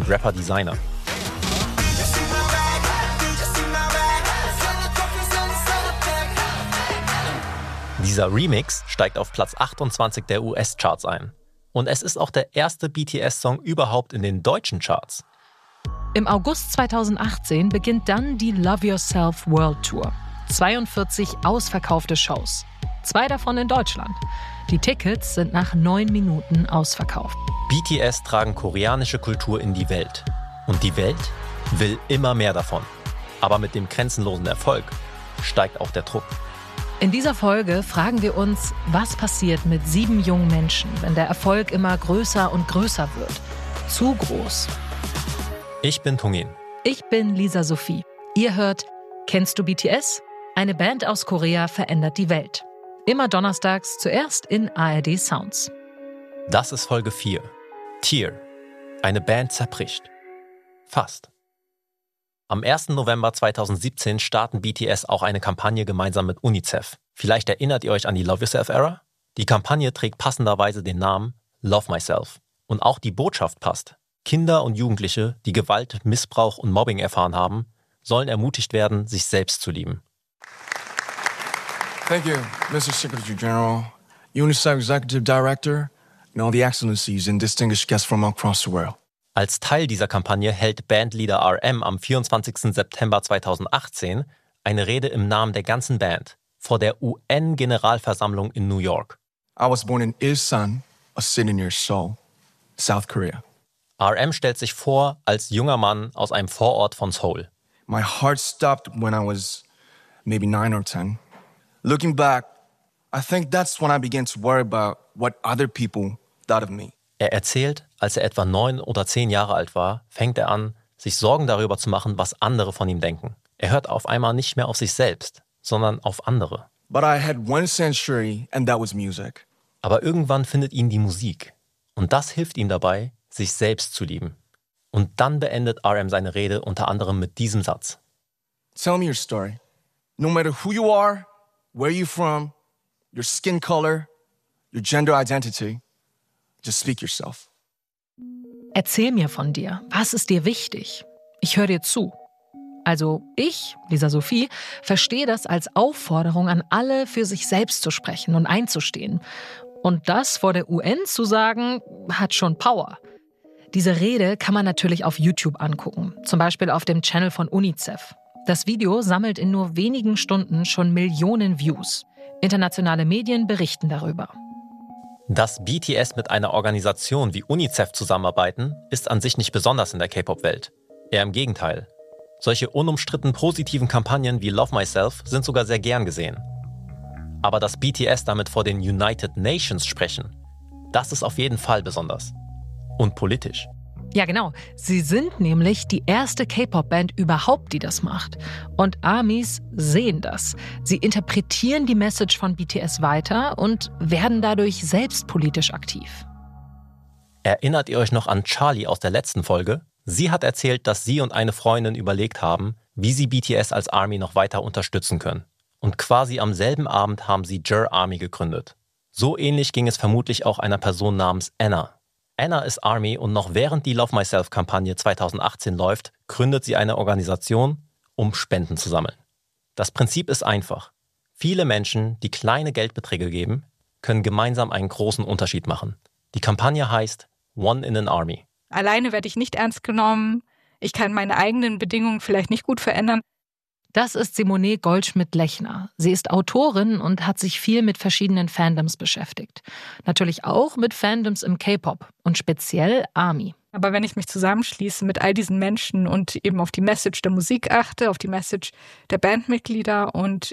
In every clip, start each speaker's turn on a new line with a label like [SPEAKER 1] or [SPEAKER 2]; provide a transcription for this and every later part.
[SPEAKER 1] und Rapper Designer. Dieser Remix steigt auf Platz 28 der US-Charts ein. Und es ist auch der erste BTS-Song überhaupt in den deutschen Charts.
[SPEAKER 2] Im August 2018 beginnt dann die Love Yourself World Tour. 42 ausverkaufte Shows. 2 davon in Deutschland. Die Tickets sind nach 9 Minuten ausverkauft.
[SPEAKER 1] BTS tragen koreanische Kultur in die Welt. Und die Welt will immer mehr davon. Aber mit dem grenzenlosen Erfolg steigt auch der Druck.
[SPEAKER 2] In dieser Folge fragen wir uns, was passiert mit 7 jungen Menschen, wenn der Erfolg immer größer und größer wird. Zu groß.
[SPEAKER 1] Ich bin Tungin.
[SPEAKER 2] Ich bin Lisa Sophie. Ihr hört Kennst du BTS? Eine Band aus Korea verändert die Welt. Immer donnerstags zuerst in ARD Sounds.
[SPEAKER 1] Das ist Folge 4. Tear. Eine Band zerbricht. Fast. Am 1. November 2017 starten BTS auch eine Kampagne gemeinsam mit UNICEF. Vielleicht erinnert ihr euch an die Love Yourself-Ära? Die Kampagne trägt passenderweise den Namen Love Myself. Und auch die Botschaft passt. Kinder und Jugendliche, die Gewalt, Missbrauch und Mobbing erfahren haben, sollen ermutigt werden, sich selbst zu lieben.
[SPEAKER 3] Thank you, Mr. Secretary General, UNICEF Executive Director, and all the excellencies and distinguished guests from across the world.
[SPEAKER 1] Als Teil dieser Kampagne hält Bandleader RM am 24. September 2018 eine Rede im Namen der ganzen Band vor der UN-Generalversammlung in New York.
[SPEAKER 3] I was born in Ilsan, a city near Seoul, South Korea.
[SPEAKER 1] RM stellt sich vor als junger Mann aus einem Vorort von Seoul.
[SPEAKER 3] My heart stopped when I was maybe 9 or 10. Looking back, I think that's when I began to worry about what other people thought of me.
[SPEAKER 1] Er erzählt, als er etwa 9 oder 10 Jahre alt war, fängt er an, sich Sorgen darüber zu machen, was andere von ihm denken. Er hört auf einmal nicht mehr auf sich selbst, sondern auf andere.
[SPEAKER 3] But I had one century and that was music.
[SPEAKER 1] Aber irgendwann findet ihn die Musik. Und das hilft ihm dabei, sich selbst zu lieben. Und dann beendet RM seine Rede unter anderem mit diesem Satz.
[SPEAKER 3] Tell me your story. No matter who you are, where you're from, your skin color, your gender identity, just speak yourself.
[SPEAKER 2] Erzähl mir von dir. Was ist dir wichtig? Ich höre dir zu. Also ich, Lisa Sophie, verstehe das als Aufforderung an alle, für sich selbst zu sprechen und einzustehen. Und das vor der UN zu sagen, hat schon Power. Diese Rede kann man natürlich auf YouTube angucken, zum Beispiel auf dem Channel von UNICEF. Das Video sammelt in nur wenigen Stunden schon Millionen Views. Internationale Medien berichten darüber.
[SPEAKER 1] Dass BTS mit einer Organisation wie UNICEF zusammenarbeiten, ist an sich nicht besonders in der K-Pop-Welt. Eher im Gegenteil. Solche unumstritten positiven Kampagnen wie Love Myself sind sogar sehr gern gesehen. Aber dass BTS damit vor den United Nations sprechen, das ist auf jeden Fall besonders. Und politisch.
[SPEAKER 2] Ja, genau. Sie sind nämlich die erste K-Pop-Band überhaupt, die das macht. Und ARMYs sehen das. Sie interpretieren die Message von BTS weiter und werden dadurch selbst politisch aktiv.
[SPEAKER 1] Erinnert ihr euch noch an Charlie aus der letzten Folge? Sie hat erzählt, dass sie und eine Freundin überlegt haben, wie sie BTS als ARMY noch weiter unterstützen können. Und quasi am selben Abend haben sie Jer Army gegründet. So ähnlich ging es vermutlich auch einer Person namens Anna. Anna ist ARMY und noch während die Love Myself-Kampagne 2018 läuft, gründet sie eine Organisation, um Spenden zu sammeln. Das Prinzip ist einfach. Viele Menschen, die kleine Geldbeträge geben, können gemeinsam einen großen Unterschied machen. Die Kampagne heißt One in an Army.
[SPEAKER 4] Alleine werde ich nicht ernst genommen. Ich kann meine eigenen Bedingungen vielleicht nicht gut verändern.
[SPEAKER 2] Das ist Simone Goldschmidt-Lechner. Sie ist Autorin und hat sich viel mit verschiedenen Fandoms beschäftigt. Natürlich auch mit Fandoms im K-Pop und speziell ARMY.
[SPEAKER 4] Aber wenn ich mich zusammenschließe mit all diesen Menschen und eben auf die Message der Musik achte, auf die Message der Bandmitglieder und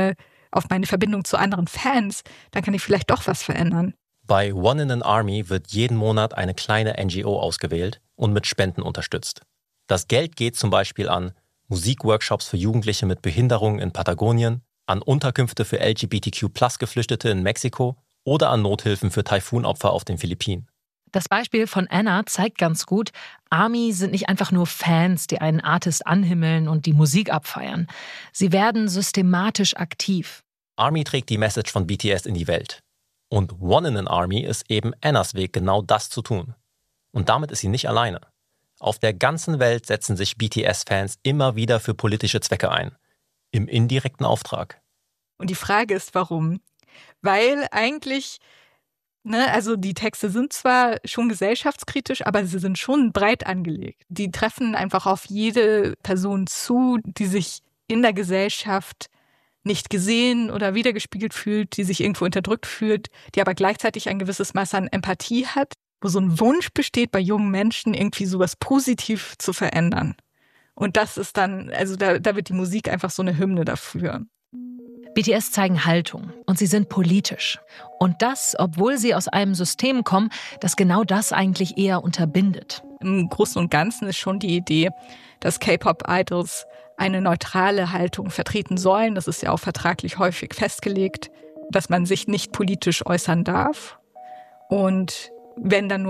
[SPEAKER 4] auf meine Verbindung zu anderen Fans, dann kann ich vielleicht doch was verändern.
[SPEAKER 1] Bei One in an Army wird jeden Monat eine kleine NGO ausgewählt und mit Spenden unterstützt. Das Geld geht zum Beispiel an Musikworkshops für Jugendliche mit Behinderungen in Patagonien, an Unterkünfte für LGBTQ+-Geflüchtete in Mexiko oder an Nothilfen für Taifunopfer auf den Philippinen.
[SPEAKER 2] Das Beispiel von Anna zeigt ganz gut, ARMY sind nicht einfach nur Fans, die einen Artist anhimmeln und die Musik abfeiern. Sie werden systematisch aktiv.
[SPEAKER 1] ARMY trägt die Message von BTS in die Welt. Und One in an Army ist eben Annas Weg, genau das zu tun. Und damit ist sie nicht alleine. Auf der ganzen Welt setzen sich BTS-Fans immer wieder für politische Zwecke ein. Im indirekten Auftrag.
[SPEAKER 4] Und die Frage ist, warum? Weil eigentlich, also die Texte sind zwar schon gesellschaftskritisch, aber sie sind schon breit angelegt. Die treffen einfach auf jede Person zu, die sich in der Gesellschaft nicht gesehen oder wiedergespiegelt fühlt, die sich irgendwo unterdrückt fühlt, die aber gleichzeitig ein gewisses Maß an Empathie hat, wo so ein Wunsch besteht bei jungen Menschen, irgendwie sowas positiv zu verändern. Und das ist dann, also da wird die Musik einfach so eine Hymne dafür.
[SPEAKER 2] BTS zeigen Haltung und sie sind politisch. Und das, obwohl sie aus einem System kommen, das genau das eigentlich eher unterbindet.
[SPEAKER 4] Im Großen und Ganzen ist schon die Idee, dass K-Pop-Idols eine neutrale Haltung vertreten sollen. Das ist ja auch vertraglich häufig festgelegt, dass man sich nicht politisch äußern darf. Und wenn dann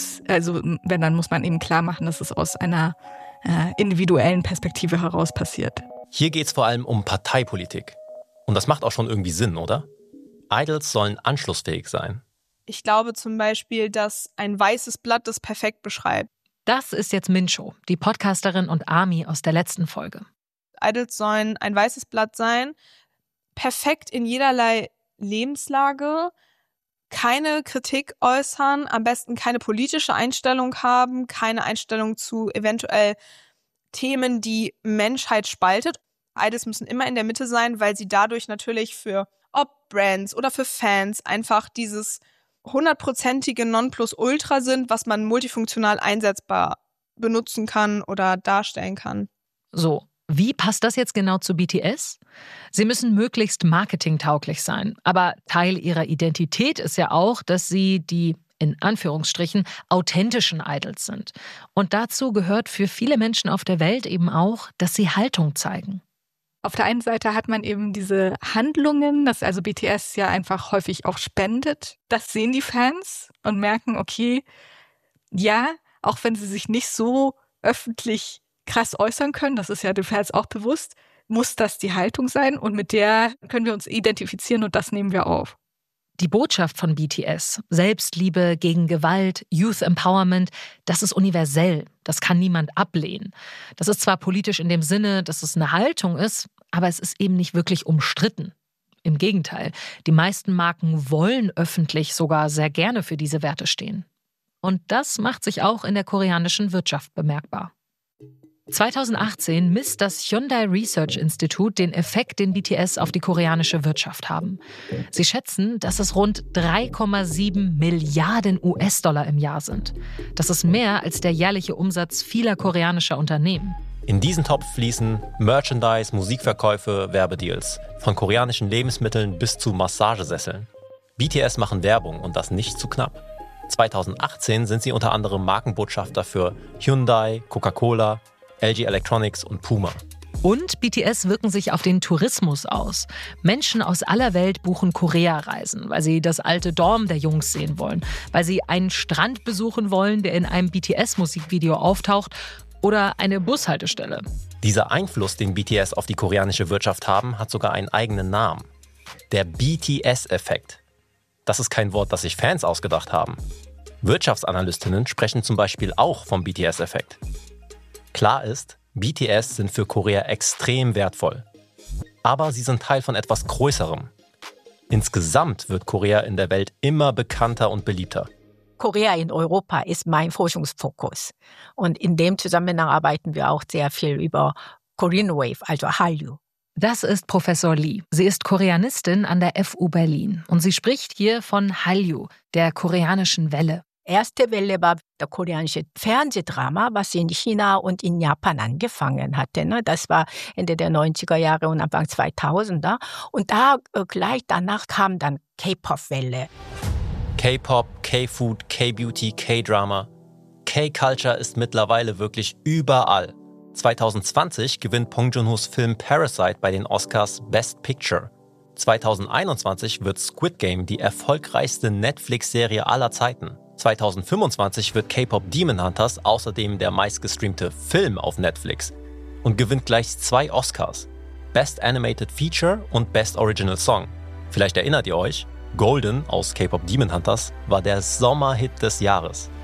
[SPEAKER 4] muss man eben klar machen, dass es aus einer individuellen Perspektive heraus passiert.
[SPEAKER 1] Hier geht es vor allem um Parteipolitik. Und das macht auch schon irgendwie Sinn, oder? Idols sollen anschlussfähig sein.
[SPEAKER 5] Ich glaube zum Beispiel, dass ein weißes Blatt das perfekt beschreibt.
[SPEAKER 2] Das ist jetzt Mincho, die Podcasterin und ARMY aus der letzten Folge.
[SPEAKER 5] Idols sollen ein weißes Blatt sein, perfekt in jederlei Lebenslage, keine Kritik äußern, am besten keine politische Einstellung haben, keine Einstellung zu eventuell Themen, die Menschheit spaltet. Idols müssen immer in der Mitte sein, weil sie dadurch natürlich für Brands oder für Fans einfach dieses 100%ige Nonplusultra sind, was man multifunktional einsetzbar benutzen kann oder darstellen kann.
[SPEAKER 2] So, wie passt das jetzt genau zu BTS? Sie müssen möglichst marketingtauglich sein. Aber Teil ihrer Identität ist ja auch, dass sie die, in Anführungsstrichen, authentischen Idols sind. Und dazu gehört für viele Menschen auf der Welt eben auch, dass sie Haltung zeigen.
[SPEAKER 4] Auf der einen Seite hat man eben diese Handlungen, dass also BTS ja einfach häufig auch spendet. Das sehen die Fans und merken, okay, ja, auch wenn sie sich nicht so öffentlich krass äußern können, das ist ja den Fans auch bewusst, muss das die Haltung sein und mit der können wir uns identifizieren und das nehmen wir auf.
[SPEAKER 2] Die Botschaft von BTS, Selbstliebe gegen Gewalt, Youth Empowerment, das ist universell. Das kann niemand ablehnen. Das ist zwar politisch in dem Sinne, dass es eine Haltung ist, aber es ist eben nicht wirklich umstritten. Im Gegenteil, die meisten Marken wollen öffentlich sogar sehr gerne für diese Werte stehen. Und das macht sich auch in der koreanischen Wirtschaft bemerkbar. 2018 misst das Hyundai Research Institute den Effekt, den BTS auf die koreanische Wirtschaft haben. Sie schätzen, dass es rund 3,7 Milliarden US-Dollar im Jahr sind. Das ist mehr als der jährliche Umsatz vieler koreanischer Unternehmen.
[SPEAKER 1] In diesen Topf fließen Merchandise, Musikverkäufe, Werbedeals. Von koreanischen Lebensmitteln bis zu Massagesesseln. BTS machen Werbung und das nicht zu knapp. 2018 sind sie unter anderem Markenbotschafter für Hyundai, Coca-Cola, LG Electronics und Puma.
[SPEAKER 2] Und BTS wirken sich auf den Tourismus aus. Menschen aus aller Welt buchen Korea-Reisen, weil sie das alte Dorm der Jungs sehen wollen, weil sie einen Strand besuchen wollen, der in einem BTS-Musikvideo auftaucht, oder eine Bushaltestelle.
[SPEAKER 1] Dieser Einfluss, den BTS auf die koreanische Wirtschaft haben, hat sogar einen eigenen Namen. Der BTS-Effekt. Das ist kein Wort, das sich Fans ausgedacht haben. Wirtschaftsanalystinnen sprechen zum Beispiel auch vom BTS-Effekt. Klar ist, BTS sind für Korea extrem wertvoll. Aber sie sind Teil von etwas Größerem. Insgesamt wird Korea in der Welt immer bekannter und beliebter.
[SPEAKER 6] Korea in Europa ist mein Forschungsfokus. Und in dem Zusammenhang arbeiten wir auch sehr viel über Korean Wave, also Hallyu.
[SPEAKER 2] Das ist Professor Lee. Sie ist Koreanistin an der FU Berlin. Und sie spricht hier von Hallyu, der koreanischen Welle.
[SPEAKER 6] Erste Welle war der koreanische Fernsehdrama, was in China und in Japan angefangen hatte. Das war Ende der 90er Jahre und Anfang 2000er. Und da gleich danach kam dann K-Pop-Welle.
[SPEAKER 1] K-Pop, K-Food, K-Beauty, K-Drama. K-Culture ist mittlerweile wirklich überall. 2020 gewinnt Bong Joon-ho's Film Parasite bei den Oscars Best Picture. 2021 wird Squid Game die erfolgreichste Netflix-Serie aller Zeiten. 2025 wird K-Pop Demon Hunters außerdem der meistgestreamte Film auf Netflix und gewinnt gleich 2 Oscars. Best Animated Feature und Best Original Song. Vielleicht erinnert ihr euch, Golden aus K-Pop Demon Hunters war der Sommerhit des Jahres.